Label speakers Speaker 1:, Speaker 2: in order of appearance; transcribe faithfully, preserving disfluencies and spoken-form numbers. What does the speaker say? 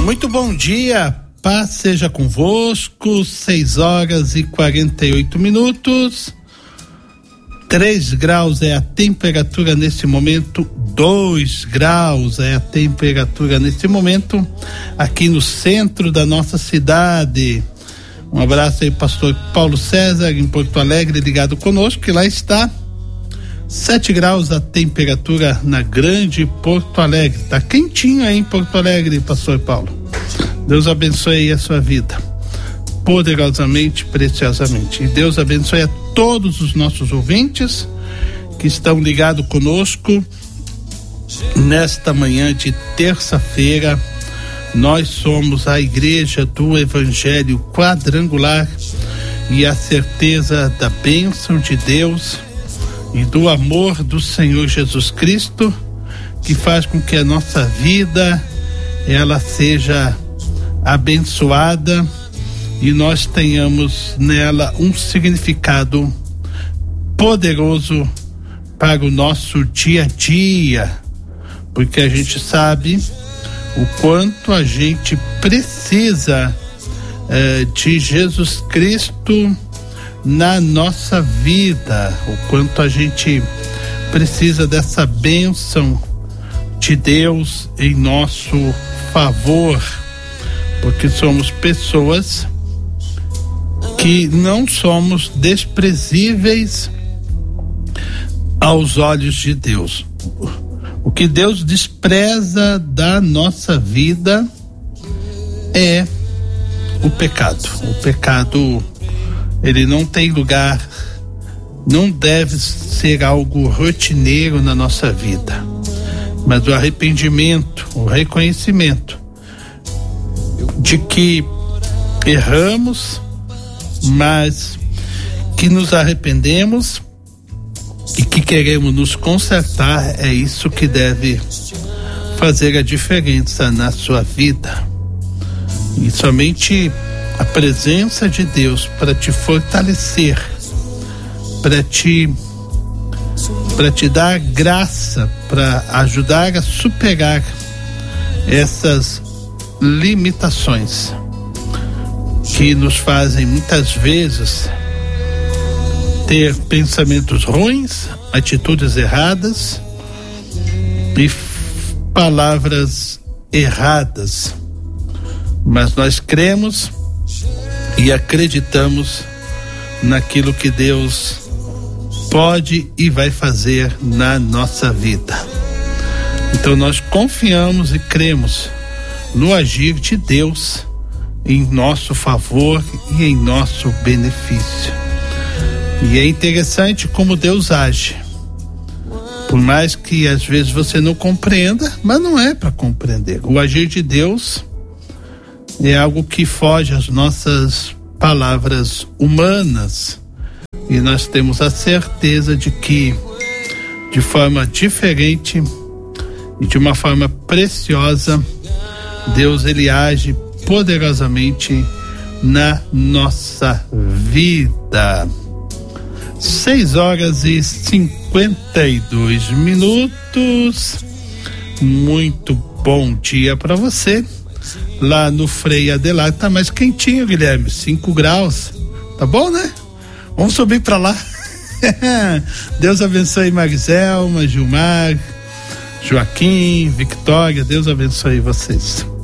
Speaker 1: Muito bom dia, paz seja convosco, seis horas e quarenta e oito minutos, três graus é a temperatura nesse momento, dois graus é a temperatura nesse momento, aqui no centro da nossa cidade. Um abraço aí, pastor Paulo César, em Porto Alegre, ligado conosco, que lá está sete graus a temperatura na grande Porto Alegre. Tá quentinho aí em Porto Alegre, pastor Paulo. Deus abençoe aí a sua vida, poderosamente, preciosamente. E Deus abençoe a todos os nossos ouvintes que estão ligados conosco nesta manhã de terça-feira. Nós somos a Igreja do Evangelho Quadrangular e a certeza da bênção de Deus e do amor do Senhor Jesus Cristo, que faz com que a nossa vida ela seja abençoada e nós tenhamos nela um significado poderoso para o nosso dia a dia, porque a gente sabe o quanto a gente precisa eh, de Jesus Cristo na nossa vida, o quanto a gente precisa dessa bênção de Deus em nosso favor, porque somos pessoas que não somos desprezíveis aos olhos de Deus. O que Deus despreza da nossa vida é o pecado. O pecado, ele não tem lugar, não deve ser algo rotineiro na nossa vida, mas o arrependimento, o reconhecimento de que erramos, mas que nos arrependemos e que queremos nos consertar, é isso que deve fazer a diferença na sua vida. E somente a presença de Deus para te fortalecer, para te para te dar graça, para ajudar a superar essas limitações que nos fazem muitas vezes ter pensamentos ruins, atitudes erradas e palavras erradas. Mas nós cremos e acreditamos naquilo que Deus pode e vai fazer na nossa vida. Então nós confiamos e cremos no agir de Deus em nosso favor e em nosso benefício. E é interessante como Deus age. Por mais que às vezes você não compreenda, mas não é para compreender. O agir de Deus é algo que foge às nossas palavras humanas. E nós temos a certeza de que, de forma diferente e de uma forma preciosa, Deus ele age poderosamente na nossa vida. Seis horas e cinquenta e dois minutos. Muito bom dia para você. Lá no Frei Adelar tá mais quentinho, Guilherme, cinco graus. Tá bom, né? Vamos subir para lá. Deus abençoe Mariselma, Gilmar, Joaquim, Victória. Deus abençoe vocês.